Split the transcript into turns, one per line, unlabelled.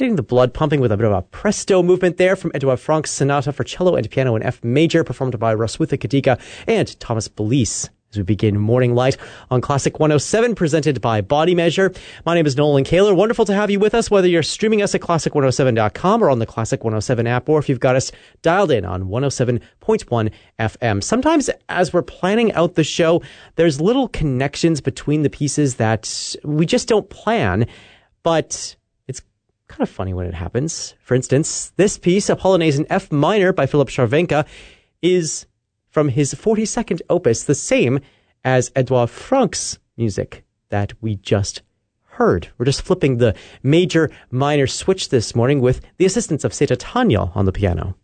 getting the blood pumping with a bit of a presto movement there from Edouard Franck's Sonata for Cello and Piano in F Major, performed by Roswitha Kadika and Thomas Belize. As we begin Morning Light on Classic 107, presented by Body Measure. My name is Nolan Kaler. Wonderful to have you with us, whether you're streaming us at classic107.com or on the Classic 107 app, or if you've got us dialed in on 107.1 FM. Sometimes as we're planning out the show, there's little connections between the pieces that we just don't plan, but it's kind of funny when it happens. For instance, this piece, a Polonaise in F minor by Philip Scharwenka, is from his 42nd opus, the same as Edouard Franck's music that we just heard. We're just flipping the major-minor switch this morning with the assistance of Seta Tanyel on the piano.